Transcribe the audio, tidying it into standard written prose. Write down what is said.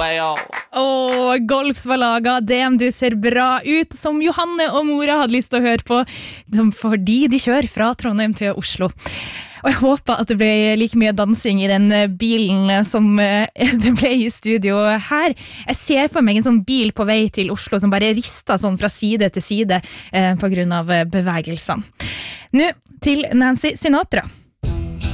whale. Golfs var laget, Damn du ser bra ut, som Johanne og Mora hadde lyst til å høre på, fordi de kjører fra Trondheim til Oslo. Og jeg håper at det ble like mye dansing i den bilen som det ble i studio her. Jeg ser for meg en sånn bil på vei til Oslo som bare rister sånn fra side til side på grunn av bevegelsene. Nå til Nancy Sinatra.